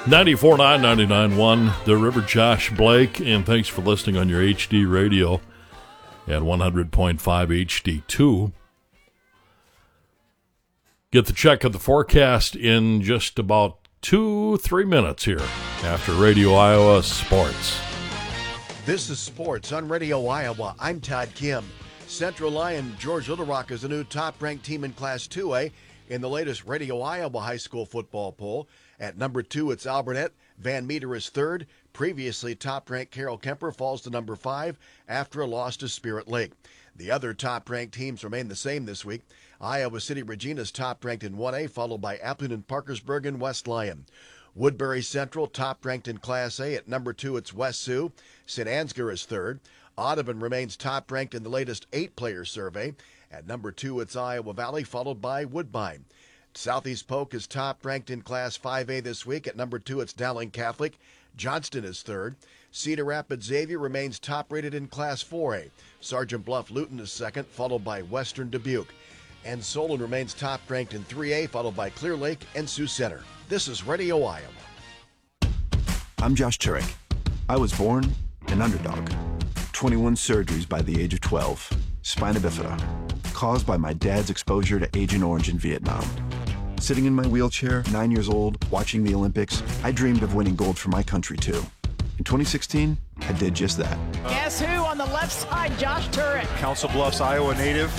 94.9, 99.1, The River. Josh Blake, and thanks for listening on your HD radio at 100.5 HD2. Get the check of the forecast in just about 2-3 minutes here after Radio Iowa Sports. This is Sports on Radio Iowa. I'm Todd Kim. Central Lyon George Little Rock is the new top-ranked team in Class 2A in the latest Radio Iowa high school football poll. At number 2, it's Albernet. Van Meter is third. Previously top-ranked Carroll Kemper falls to number 5 after a loss to Spirit Lake. The other top-ranked teams remain the same this week. Iowa City Regina's top-ranked in 1A, followed by Appleton, Parkersburg, and West Lyon. Woodbury Central top-ranked in Class A. At number 2, it's West Sioux. St. Ansgar is third. Audubon remains top-ranked in the latest 8-player survey. At number 2, it's Iowa Valley, followed by Woodbine. Southeast Polk is top-ranked in Class 5A this week. At number 2, it's Dowling Catholic. Johnston is third. Cedar Rapids Xavier remains top-rated in Class 4A. Sergeant Bluff Luton is second, followed by Western Dubuque. And Solon remains top-ranked in 3A, followed by Clear Lake and Sioux Center. This is Radio Iowa. I'm Josh Turek. I was born an underdog. 21 surgeries by the age of 12. Spina bifida, caused by my dad's exposure to Agent Orange in Vietnam. Sitting in my wheelchair, 9 years old, watching the Olympics, I dreamed of winning gold for my country too. In 2016, I did just that. Guess who on the left side? Josh Turek. Council Bluffs, Iowa native.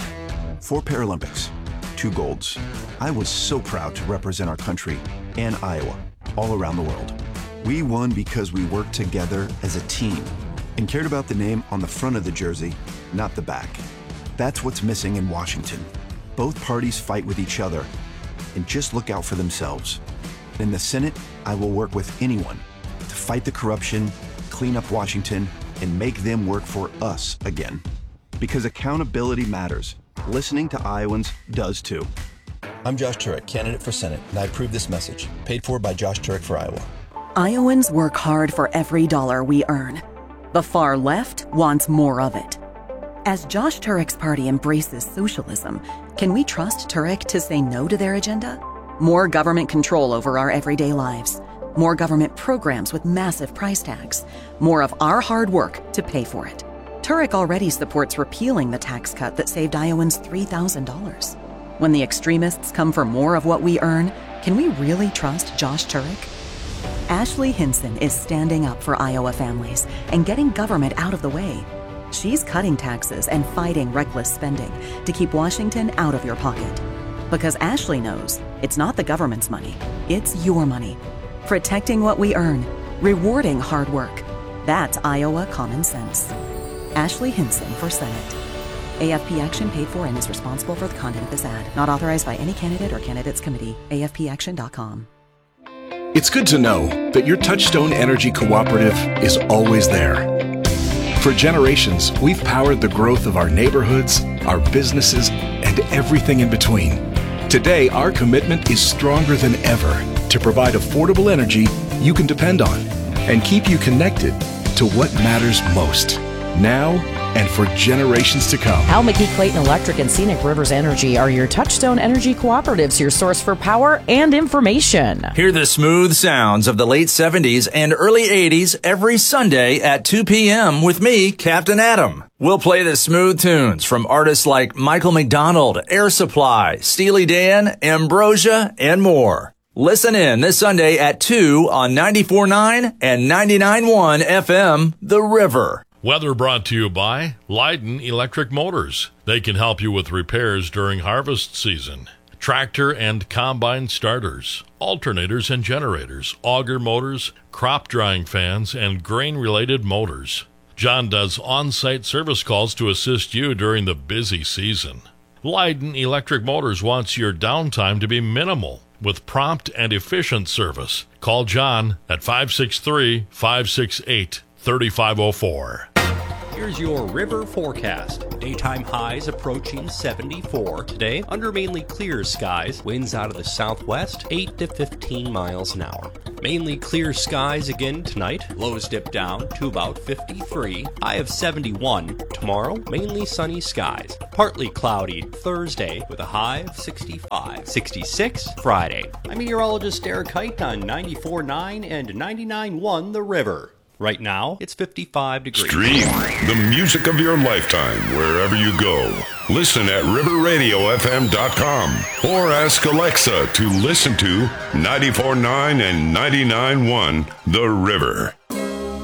4 Paralympics, 2 golds. I was so proud to represent our country and Iowa all around the world. We won because we worked together as a team and cared about the name on the front of the jersey, not the back. That's what's missing in Washington. Both parties fight with each other and just look out for themselves. In the Senate, I will work with anyone to fight the corruption, clean up Washington, and make them work for us again. Because accountability matters. Listening to Iowans does too. I'm Josh Turek, candidate for Senate, and I approve this message. Paid for by Josh Turek for Iowa. Iowans work hard for every dollar we earn. The far left wants more of it. As Josh Turek's party embraces socialism, can we trust Turek to say no to their agenda? More government control over our everyday lives. More government programs with massive price tags. More of our hard work to pay for it. Turek already supports repealing the tax cut that saved Iowans $3,000. When the extremists come for more of what we earn, can we really trust Josh Turek? Ashley Hinson is standing up for Iowa families and getting government out of the way. She's cutting taxes and fighting reckless spending to keep Washington out of your pocket. Because Ashley knows it's not the government's money, it's your money. Protecting what we earn, rewarding hard work. That's Iowa common sense. Ashley Hinson for Senate. AFP Action paid for and is responsible for the content of this ad. Not authorized by any candidate or candidates committee. AFPAction.com. It's good to know that your Touchstone Energy Cooperative is always there. For generations, we've powered the growth of our neighborhoods, our businesses, and everything in between. Today, our commitment is stronger than ever to provide affordable energy you can depend on and keep you connected to what matters most, now and for generations to come. Al McKee Clayton Electric and Scenic Rivers Energy are your Touchstone Energy Cooperatives, your source for power and information. Hear the smooth sounds of the late 70s and early 80s every Sunday at 2 p.m. with me, Captain Adam. We'll play the smooth tunes from artists like Michael McDonald, Air Supply, Steely Dan, Ambrosia, and more. Listen in this Sunday at 2 on 94.9 and 99.1 FM, The River. Weather brought to you by Leiden Electric Motors. They can help you with repairs during harvest season. Tractor and combine starters, alternators and generators, auger motors, crop drying fans, and grain-related motors. John does on-site service calls to assist you during the busy season. Leiden Electric Motors wants your downtime to be minimal with prompt and efficient service. Call John at 563-568-3504. Here's your river forecast. Daytime highs approaching 74. Today, under mainly clear skies, winds out of the southwest, 8 to 15 miles an hour. Mainly clear skies again tonight. Lows dip down to about 53. High of 71. Tomorrow, mainly sunny skies. Partly cloudy Thursday with a high of 65. 66 Friday. I'm meteorologist Derek Height on 94.9 and 99.1 The River. Right now, it's 55 degrees. Stream the music of your lifetime wherever you go. Listen at riverradiofm.com or ask Alexa to listen to 94.9 and 99.1 The River.